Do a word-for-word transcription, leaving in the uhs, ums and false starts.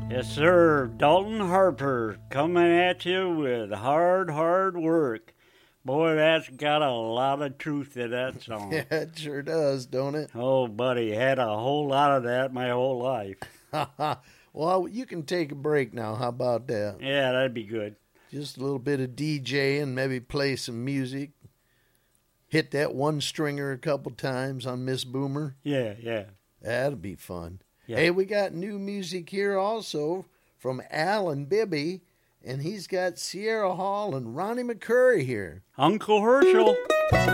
Yes, sir. Dalton Harper coming at you with hard, hard work. Boy, that's got a lot of truth to that song. Yeah, it sure does, don't it? Oh, buddy, had a whole lot of that my whole life. Well, you can take a break now. How about that? Yeah, that'd be good. Just a little bit of DJing, maybe play some music. Hit that one stringer a couple times on Miss Boomer. Yeah, yeah. That'll be fun. Yeah. Hey, we got new music here also from Alan Bibby, and he's got Sierra Hall and Ronnie McCurry here. Uncle Herschel.